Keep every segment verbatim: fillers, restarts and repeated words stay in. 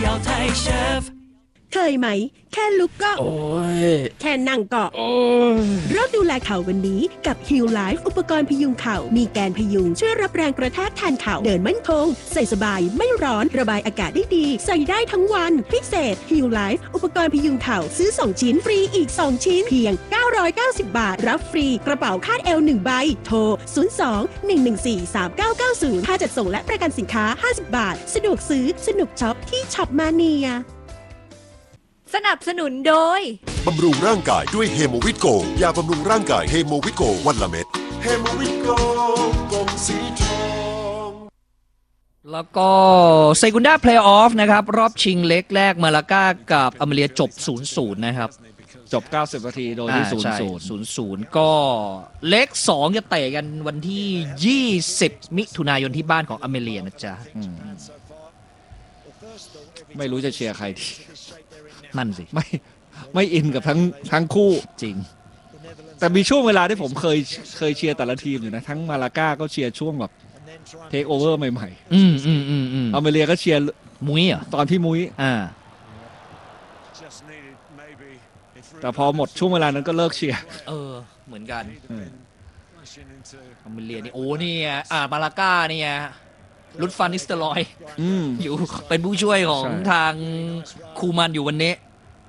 要太 chef เคยไหมแค่ลุกก็โอ้ยแค่นั่งก็โอ้ยเริ่มดูแลเข่าวันนี้กับ Heal Life อุปกรณ์พยุงเข่ามีแกนพยุงช่วยรับแรงกระแทกแทนเข่าเดินมั่นคงใส่สบายไม่ร้อนระบายอากาศได้ดีใส่ได้ทั้งวันพิเศษ Heal Life อุปกรณ์พยุงเข่าซื้อสองชิ้นฟรีอีกสองชิ้นเพียงเก้าร้อยเก้าสิบบาทรับฟรีกระเป๋าคาดเอวหนึ่งใบโทรศูนย์ สอง หนึ่ง หนึ่ง สี่ สาม เก้า เก้า ศูนย์ค่าจัดส่งและประกันสินค้าห้าสิบบาทสะดวกซื้อสนุกช็อปที่ช็อปมาเนียสนับสนุนโดยบำรุงร่างกายด้วยเฮโมวิตโกยาบำรุงร่างกายเฮโมวิตโกวันละเม็ดเฮโมวิตโกกลมสีทองแล้วก็เซกุนดาเพลย์ออฟนะครับรอบชิงเล็กแรกมาลาก้ากับอเมเรียจบ ศูนย์ ศูนย์ นะครับจบเก้าสิบนาทีโดยที่ ศูนย์ ศูนย์ศูนย์ ศูนย์ ก็เล็กสองจะเตะกันวันที่ยี่สิบมิถุนายนที่บ้านของอเมเรียนะจ๊ะไม่รู้จะเชียร์ใครทีนั่นสิไม่ไม่อินกับทั้งทั้งคู่จริงแต่มีช่วงเวลาที่ผมเคยเคยเชียร์แต่ละทีมอยู่นะทั้งมาลาก้าก็เชียร์ช่วงแบบเทคโอเวอร์ใหม่ๆอืมอืมอืมอืมอเมเรียก็เชียร์มุ้ยอ่ะตอนพี่มุ้ยอ่าแต่พอหมดช่วงเวลานั้นก็เลิกเชียร์เออเหมือนกันอเมเรียนี่โอ้นี่อ่ามาลาก้านี่ลุดฟันนิสเตอรอยอยู่เป็นผู้ช่วยของทางคูมันอยู่วันนี้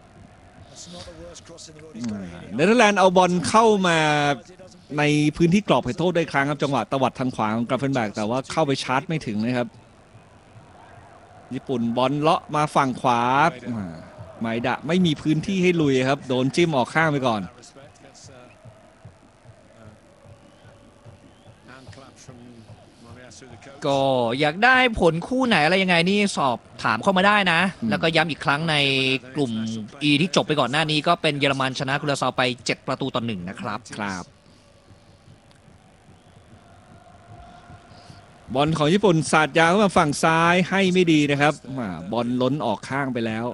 เนเธอร์แลนด์เอาบอลเข้ามาในพื้นที่กรอบเขตโทษได้ครั้งครับจังหวะตวัดทางขวาของกราฟเฟนแบกแต่ว่าเข้าไปชาร์จไม่ถึงนะครับญี่ปุ่นบอลเลาะมาฝั่งขวาไมดะไม่มีพื้นที่ให้ลุยครับโดนจิ้มออกข้างไปก่อนก็อยากได้ผลคู่ไหนอะไรยังไงนี่สอบถามเข้ามาได้นะแล้วก็ย้ำอีกครั้งในกลุ่ม E ที่จบไปก่อนหน้านี้ก็เป็นเยอรมันชนะคุราซาวไปเจ็ดประตูต่อหนึ่งนะครับครับบอลของญี่ปุ่นสาดยาวมาฝั่งซ้ายให้ไม่ดีนะครับบอลล้นออกข้างไปแล้ว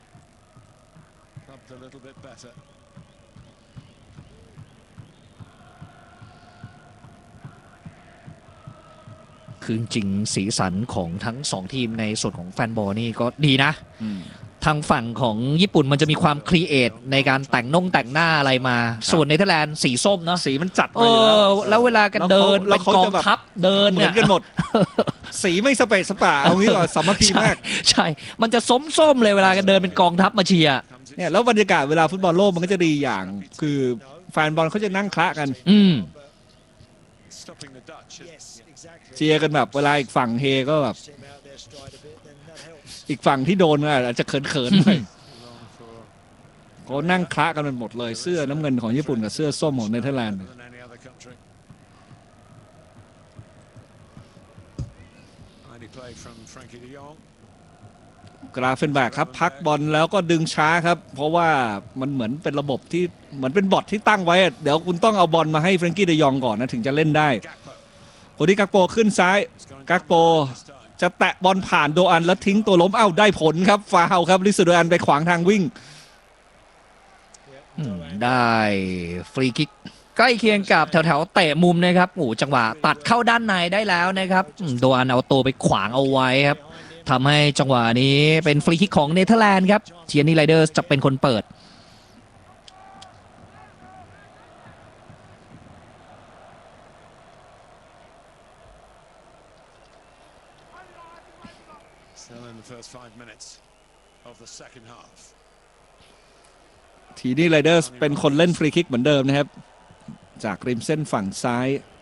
คือจริงสีสันของทั้งสองทีมในส่วนของแฟนบอลนี่ก็ดีนะทางฝั่งของญี่ปุ่นมันจะมีความครีเอทในการแต่งน่งแต่งหน้าอะไรมาส่วนเนเธอร์แลนด์สีส้มเนาะสีมันจัดไปแล้วเวลากันเดินเป็นกองทัพเดินเหมือนกันหมดสีไม่สเปซสปาเอางี้ก่อนสามัคคีมากใช่มันจะส้มๆเลยเวลากันเดินเป็นกองทัพมาเชียร์เนี่ยแล้วบรรยากาศเวลาฟุตบอลโลกมันก็จะดีอย่างคือแฟนบอลเขาจะนั่งคละกันอืมเชียร์กันแบบเวลาอีกฝั่งเฮก็แบบอีกฝั่งที่โดนอาจจะเขินๆหน่อยเขานั่งคละกันหมดเลยเสื้อน้ำเงินของญี่ปุ่นกับเสื้อส้มของเนเธอร์แลนด์กราฟเฟนแบกครับพักบอลแล้วก็ดึงช้าครับเพราะว่ามันเหมือนเป็นระบบที่เหมือนเป็นบอทที่ตั้งไว้เดี๋ยวคุณต้องเอาบอลมาให้เฟรงกี้เดยองก่อนนะถึงจะเล่นได้โคดี้กักโปขึ้นซ้ายกักโปจะแตะบอลผ่านโดอันแล้วทิ้งตัวล้มเอ้าได้ผลครับฟาวครับลิสุโดอันไปขวางทางวิ่งได้ฟรีคิกใกล้เคียงกับแถวๆเตะมุมนะครับโอ้จังหวะตัดเข้าด้านในได้แล้วนะครับโดอันเอาตัวไปขวางเอาไว้ครับทำให้จังหวะนี้เป็นฟรีคิกของเนเธอร์แลนด์ครับเทียนี่ไรเดอร์จะเป็นคนเปิดทีนี่ไรเดอร์เป็นคนเล่นฟรีคิกเหมือนเดิมนะครับจากริมเส้นฝั่งซ้าย